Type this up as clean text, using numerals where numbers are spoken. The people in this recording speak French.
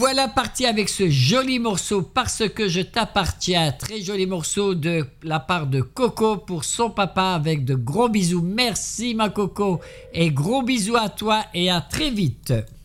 voilà parti avec ce joli morceau Parce que je t'appartiens. Très joli morceau de la part de Coco pour son papa avec de gros bisous. Merci ma Coco et gros bisous à toi et à très vite.